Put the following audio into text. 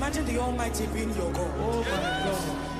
Imagine the Almighty being your God. Oh my God.